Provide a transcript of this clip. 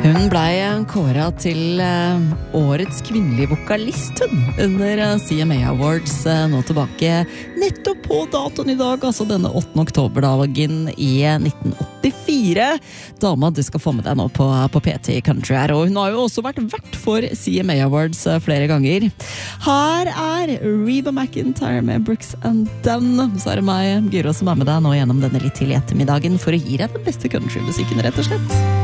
Hun ble kåret til årets kvinnelige vokalist under CMA Awards nå tilbake nettopp på datoen i dag, altså denne 8. oktoberdagen i 1984. Dama, du skal få med deg nå på PT Country her, og hun har jo også vært vert for CMA Awards flere ganger. Her Reba McEntire med Brooks and Dunn. Så det meg, Gyro, som med deg nå gjennom denne litt tidlig ettermiddagen for å gi deg den beste countrymusikken, rett og slett.